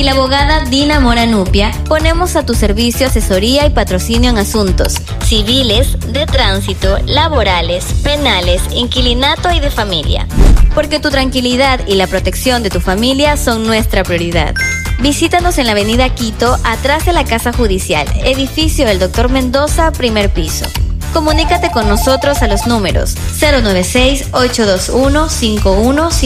y la abogada Dina Mora Nupia ponemos a tu servicio asesoría y patrocinio en asuntos civiles, de tránsito, laborales, penales, inquilinato y de familia. Porque tu tranquilidad y la protección de tu familia son nuestra prioridad. Visítanos en la avenida Quito, atrás de la Casa Judicial, edificio del Dr. Mendoza, primer piso. Comunícate con nosotros a los números 096-821-5150.